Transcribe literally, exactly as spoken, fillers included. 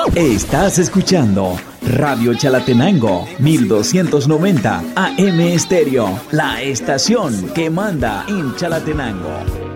Estás escuchando Radio Chalatenango mil doscientos noventa A M Estéreo, la estación que manda en Chalatenango.